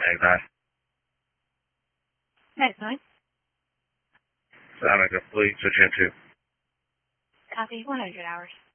Mag 9. Mag 9. Sound complete. Switch in 2. Copy 100 hours.